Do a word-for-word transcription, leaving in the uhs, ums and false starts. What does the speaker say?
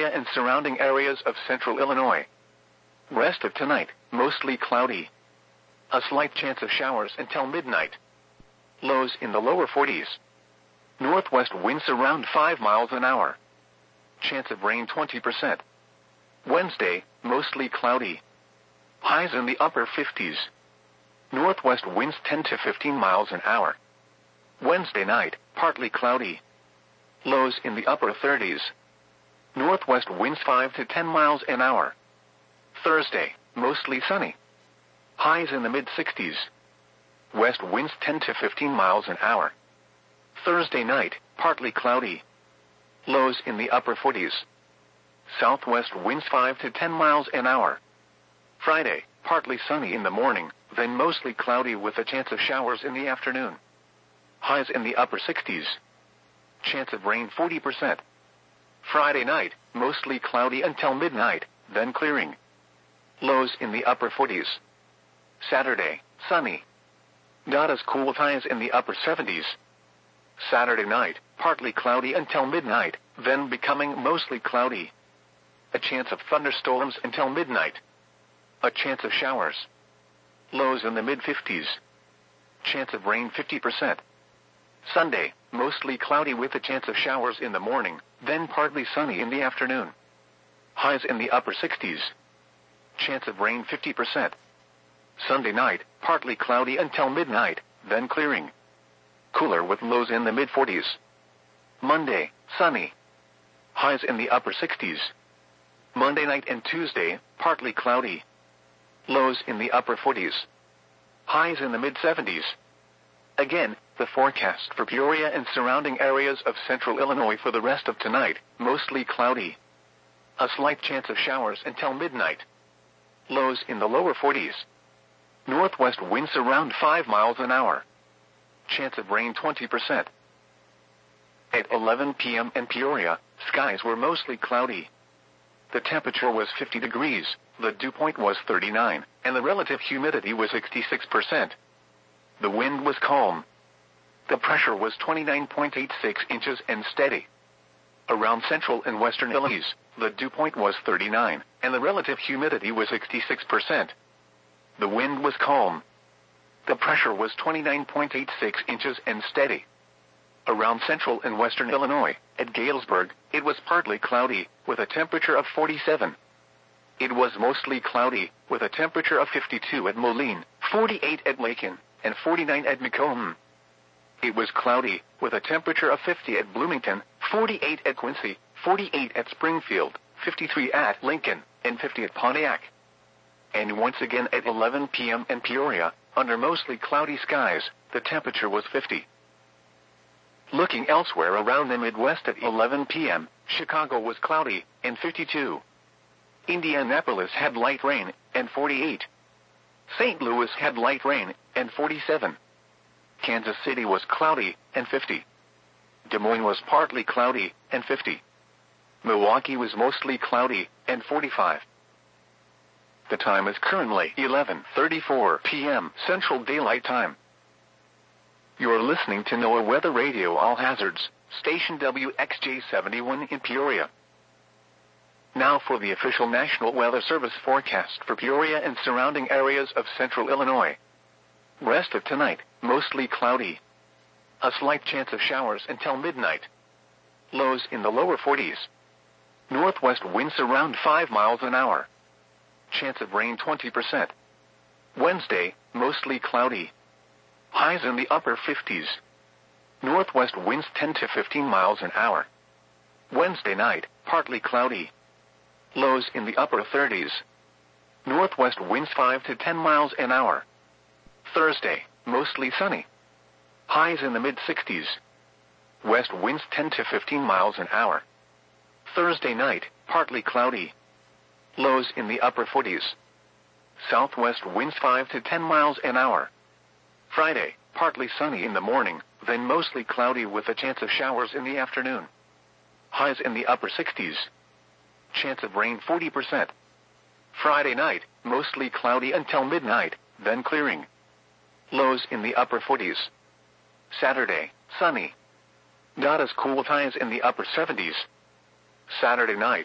Peoria and surrounding areas of central Illinois. Rest of tonight, mostly cloudy. A slight chance of showers until midnight. Lows in the lower forties. Northwest winds around five miles an hour. Chance of rain twenty percent. Wednesday, mostly cloudy. Highs in the upper fifties. Northwest winds ten to fifteen miles an hour. Wednesday night, partly cloudy. Lows in the upper thirties. Northwest winds five to ten miles an hour. Thursday, mostly sunny. Highs in the mid-sixties. West winds ten to fifteen miles an hour. Thursday night, partly cloudy. Lows in the upper forties. Southwest winds five to ten miles an hour. Friday, partly sunny in the morning, then mostly cloudy with a chance of showers in the afternoon. Highs in the upper sixties. Chance of rain forty percent. Friday night, mostly cloudy until midnight, then clearing. Lows in the upper forties. Saturday, sunny. Not as cool with highs in the upper seventies. Saturday night, partly cloudy until midnight, then becoming mostly cloudy. A chance of thunderstorms until midnight. A chance of showers. Lows in the mid-fifties. Chance of rain fifty percent. Sunday, mostly cloudy with a chance of showers in the morning, then partly sunny in the afternoon. Highs in the upper sixties. Chance of rain fifty percent. Sunday night, partly cloudy until midnight, then clearing. Cooler with lows in the mid-forties. Monday, sunny. Highs in the upper sixties. Monday night and Tuesday, partly cloudy. Lows in the upper forties. Highs in the mid-seventies. Again, the forecast for Peoria and surrounding areas of central Illinois for the rest of tonight, mostly cloudy. A slight chance of showers until midnight. Lows in the lower forties. Northwest winds around five miles an hour. Chance of rain twenty percent. At eleven p.m. in Peoria, skies were mostly cloudy. The temperature was fifty degrees, the dew point was thirty-nine, and the relative humidity was sixty-six percent. The wind was calm. The pressure was twenty-nine point eight six inches and steady. Around central and western Illinois, the dew point was thirty-nine, and the relative humidity was sixty-six percent. The wind was calm. The pressure was twenty-nine point eight six inches and steady. Around central and western Illinois, at Galesburg, it was partly cloudy, with a temperature of forty-seven. It was mostly cloudy, with a temperature of fifty-two at Moline, forty-eight at Macon, and forty-nine at Macomb. It was cloudy, with a temperature of fifty at Bloomington, forty-eight at Quincy, forty-eight at Springfield, fifty-three at Lincoln, and fifty at Pontiac. And once again at eleven p.m. in Peoria, under mostly cloudy skies, the temperature was fifty. Looking elsewhere around the Midwest at eleven p.m., Chicago was cloudy, and fifty-two. Indianapolis had light rain, and forty-eight. Saint Louis had light rain, and forty-seven. Kansas City was cloudy, and fifty. Des Moines was partly cloudy, and fifty. Milwaukee was mostly cloudy, and forty-five. The time is currently eleven thirty-four p.m. Central Daylight Time. You are listening to NOAA Weather Radio All Hazards, station W X J seventy-one in Peoria. Now for the official National Weather Service forecast for Peoria and surrounding areas of central Illinois. Rest of tonight, mostly cloudy. A slight chance of showers until midnight. Lows in the lower forties. Northwest winds around five miles an hour. Chance of rain twenty percent. Wednesday, mostly cloudy. Highs in the upper fifties. Northwest winds ten to fifteen miles an hour. Wednesday night, partly cloudy. Lows in the upper thirties. Northwest winds five to ten miles an hour. Thursday, mostly sunny. Highs in the mid-sixties. West winds ten to fifteen miles an hour. Thursday night, partly cloudy. Lows in the upper forties. Southwest winds five to ten miles an hour. Friday, partly sunny in the morning, then mostly cloudy with a chance of showers in the afternoon. Highs in the upper sixties. Chance of rain forty percent. Friday night, mostly cloudy until midnight, then clearing. Lows in the upper forties. Saturday, sunny. Not as cool with highs in the upper seventies. Saturday night,